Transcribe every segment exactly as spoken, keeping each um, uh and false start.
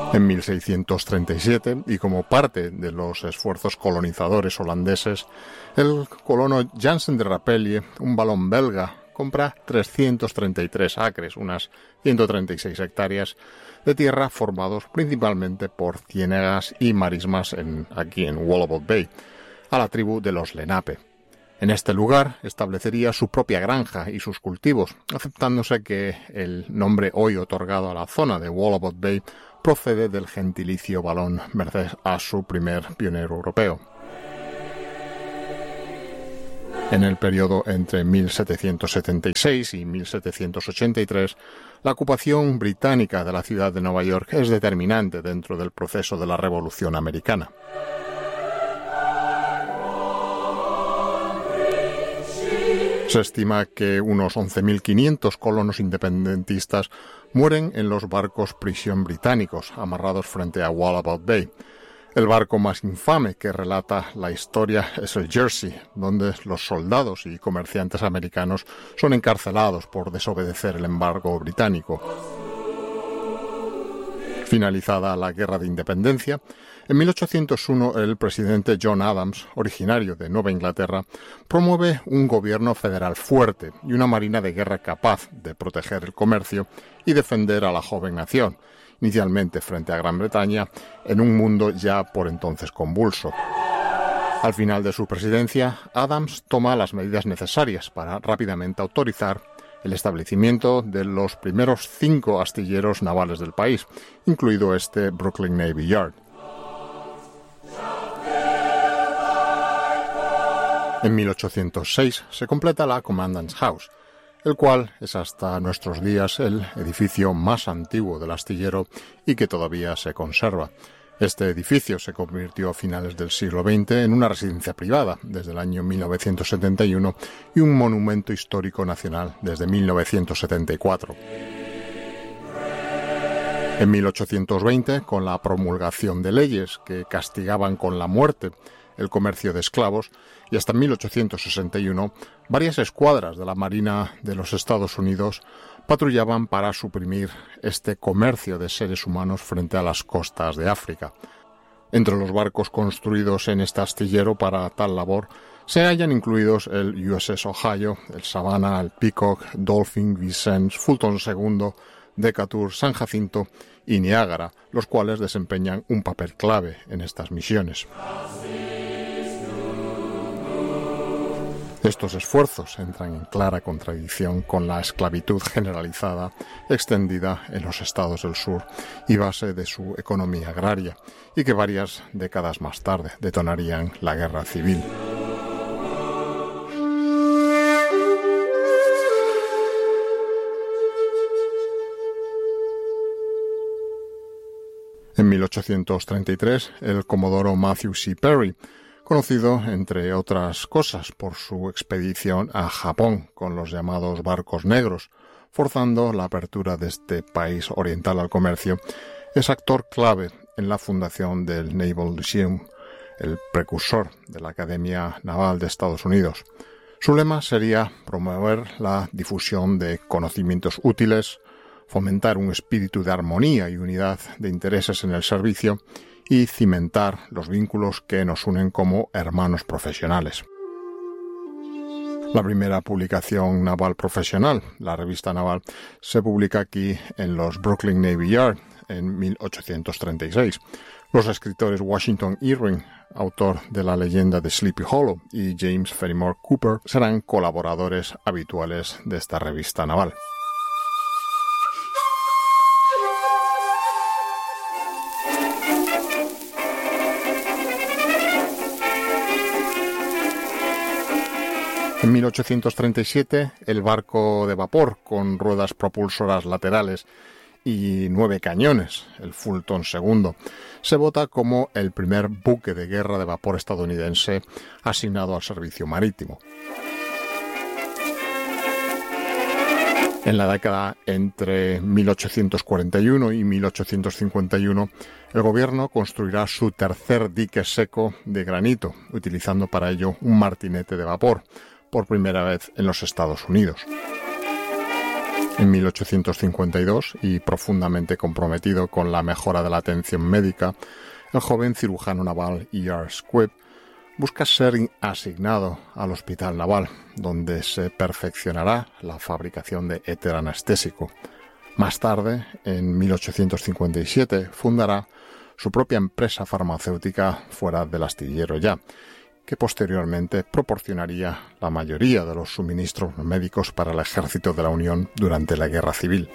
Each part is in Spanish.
En mil seiscientos treinta y siete, y como parte de los esfuerzos colonizadores holandeses, el colono Jansen de Rapelye, un valón belga, compra trescientos treinta y tres acres, unas ciento treinta y seis hectáreas, de tierra formados principalmente por ciénegas y marismas en, aquí en Wallowa Bay, a la tribu de los Lenape. En este lugar establecería su propia granja y sus cultivos, aceptándose que el nombre hoy otorgado a la zona de Wallowa Bay procede del gentilicio valón merced a su primer pionero europeo. En el periodo entre mil setecientos setenta y seis y mil setecientos ochenta y tres, la ocupación británica de la ciudad de Nueva York es determinante dentro del proceso de la Revolución Americana. Se estima que unos once mil quinientos colonos independentistas mueren en los barcos prisión británicos amarrados frente a Wallowa Bay. El barco más infame que relata la historia es el Jersey, donde los soldados y comerciantes americanos son encarcelados por desobedecer el embargo británico. Finalizada la Guerra de Independencia, en mil ochocientos uno el presidente John Adams, originario de Nueva Inglaterra, promueve un gobierno federal fuerte y una marina de guerra capaz de proteger el comercio y defender a la joven nación, inicialmente frente a Gran Bretaña, en un mundo ya por entonces convulso. Al final de su presidencia, Adams toma las medidas necesarias para rápidamente autorizar el establecimiento de los primeros cinco astilleros navales del país, incluido este Brooklyn Navy Yard. En mil ochocientos seis se completa la Commandant's House, el cual es hasta nuestros días el edificio más antiguo del astillero y que todavía se conserva. Este edificio se convirtió a finales del siglo veinte en una residencia privada desde el año mil novecientos setenta y uno y un monumento histórico nacional desde mil novecientos setenta y cuatro. En mil ochocientos veinte, con la promulgación de leyes que castigaban con la muerte el comercio de esclavos, y hasta mil ochocientos sesenta y uno, varias escuadras de la Marina de los Estados Unidos patrullaban para suprimir este comercio de seres humanos frente a las costas de África. Entre los barcos construidos en este astillero para tal labor se hallan incluidos el U S S Ohio, el Savannah, el Peacock, Dolphin, Vincennes, Fulton segundo, Decatur, San Jacinto y Niágara, los cuales desempeñan un papel clave en estas misiones. Estos esfuerzos entran en clara contradicción con la esclavitud generalizada extendida en los estados del sur y base de su economía agraria, y que varias décadas más tarde detonarían la guerra civil. En mil ochocientos treinta y tres, el comodoro Matthew C. Perry, conocido, entre otras cosas, por su expedición a Japón con los llamados barcos negros, forzando la apertura de este país oriental al comercio, es actor clave en la fundación del Naval Museum, el precursor de la Academia Naval de Estados Unidos. Su lema sería promover la difusión de conocimientos útiles, fomentar un espíritu de armonía y unidad de intereses en el servicio y cimentar los vínculos que nos unen como hermanos profesionales. La primera publicación naval profesional, la revista naval, se publica aquí en los Brooklyn Navy Yard en mil ochocientos treinta y seis. Los escritores Washington Irving, autor de la leyenda de Sleepy Hollow, y James Fenimore Cooper serán colaboradores habituales de esta revista naval. En mil ochocientos treinta y siete, el barco de vapor con ruedas propulsoras laterales y nueve cañones, el Fulton segundo, se vota como el primer buque de guerra de vapor estadounidense asignado al servicio marítimo. En la década entre mil ochocientos cuarenta y uno y mil ochocientos cincuenta y uno, el gobierno construirá su tercer dique seco de granito, utilizando para ello un martinete de vapor, por primera vez en los Estados Unidos. En mil ochocientos cincuenta y dos, y profundamente comprometido con la mejora de la atención médica, el joven cirujano naval E R Squibb busca ser asignado al Hospital Naval, donde se perfeccionará la fabricación de éter anestésico. Más tarde, en mil ochocientos cincuenta y siete, fundará su propia empresa farmacéutica fuera del astillero ya, que posteriormente proporcionaría la mayoría de los suministros médicos para el ejército de la Unión durante la Guerra Civil.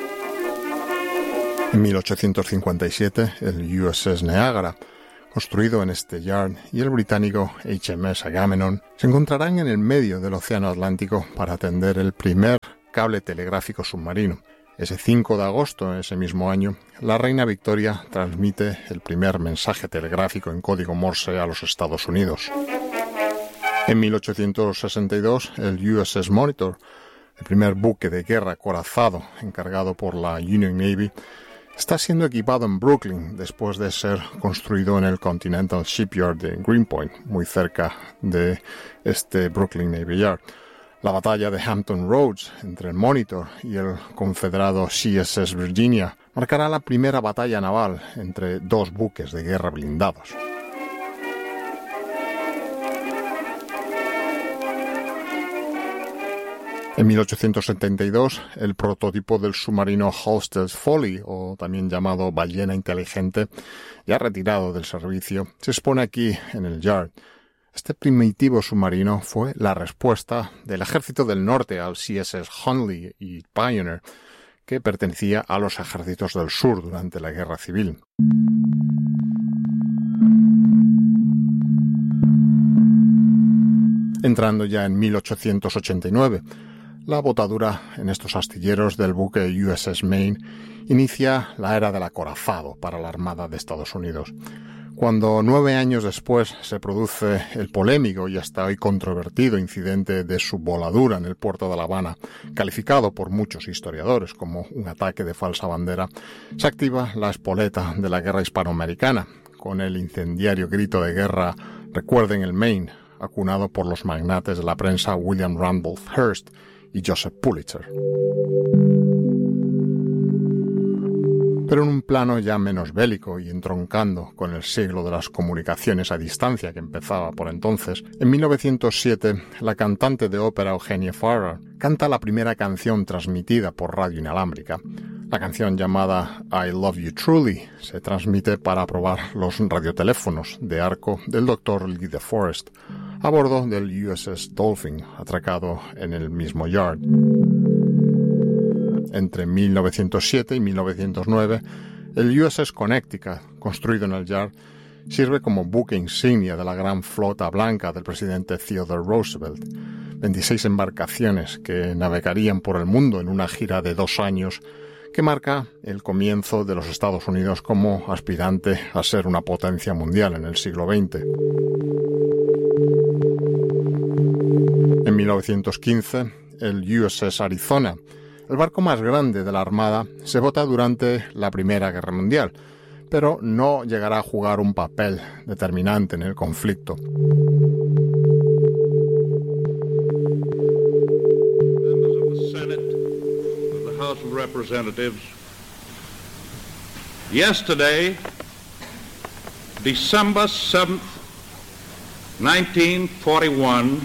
En mil ochocientos cincuenta y siete, el U S S Niagara, construido en este yard, y el británico H M S Agamemnon se encontrarán en el medio del Océano Atlántico para atender el primer cable telegráfico submarino. Ese cinco de agosto, ese mismo año, la reina Victoria transmite el primer mensaje telegráfico en código Morse a los Estados Unidos. En mil ochocientos sesenta y dos, el U S S Monitor, el primer buque de guerra acorazado encargado por la Union Navy, está siendo equipado en Brooklyn después de ser construido en el Continental Shipyard de Greenpoint, muy cerca de este Brooklyn Navy Yard. La batalla de Hampton Roads entre el Monitor y el confederado C S S Virginia marcará la primera batalla naval entre dos buques de guerra blindados. En mil ochocientos setenta y dos, el prototipo del submarino Halstead's Folly, o también llamado ballena inteligente, ya retirado del servicio, se expone aquí en el Yard. Este primitivo submarino fue la respuesta del Ejército del Norte al C S S Hunley y Pioneer, que pertenecía a los ejércitos del sur durante la Guerra Civil. Entrando ya en mil ochocientos ochenta y nueve, la botadura en estos astilleros del buque U S S Maine inicia la era del acorazado para la Armada de Estados Unidos. Cuando nueve años después se produce el polémico y hasta hoy controvertido incidente de su voladura en el puerto de La Habana, calificado por muchos historiadores como un ataque de falsa bandera, se activa la espoleta de la guerra hispanoamericana, con el incendiario grito de guerra "Recuerden el Maine", acunado por los magnates de la prensa William Randolph Hearst y Joseph Pulitzer. Pero en un plano ya menos bélico y entroncando con el siglo de las comunicaciones a distancia que empezaba por entonces, en mil novecientos siete la cantante de ópera Eugenia Farrar canta la primera canción transmitida por radio inalámbrica. La canción llamada I Love You Truly se transmite para probar los radioteléfonos de arco del doctor Lee de Forest a bordo del U S S Dolphin, atracado en el mismo yard. Entre mil novecientos siete y mil novecientos nueve, el U S S Connecticut, construido en el yard, sirve como buque insignia de la gran flota blanca del presidente Theodore Roosevelt. veintiséis embarcaciones que navegarían por el mundo en una gira de dos años que marca el comienzo de los Estados Unidos como aspirante a ser una potencia mundial en el siglo veinte. En mil novecientos quince, el U S S Arizona, el barco más grande de la Armada, se bota durante la Primera Guerra Mundial, pero no llegará a jugar un papel determinante en el conflicto. House of Representatives, yesterday, December seventh, nineteen forty-one,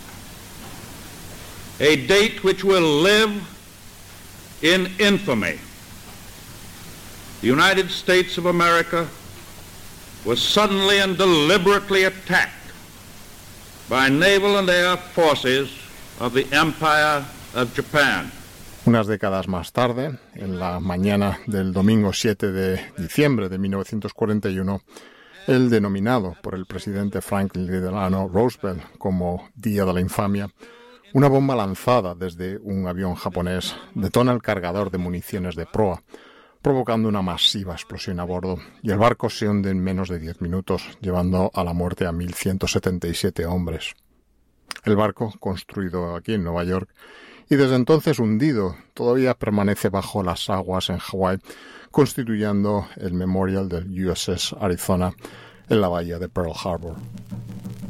a date which will live in infamy. The United States of America was suddenly and deliberately attacked by naval and air forces of the Empire of Japan. Unas décadas más tarde, en la mañana del domingo siete de diciembre de mil novecientos cuarenta y uno, el denominado por el presidente Franklin Delano Roosevelt como Día de la Infamia, una bomba lanzada desde un avión japonés detona el cargador de municiones de proa, provocando una masiva explosión a bordo, y el barco se hunde en menos de diez minutos, llevando a la muerte a mil ciento setenta y siete hombres. El barco, construido aquí en Nueva York, y desde entonces hundido, todavía permanece bajo las aguas en Hawái, constituyendo el memorial del U S S Arizona en la bahía de Pearl Harbor.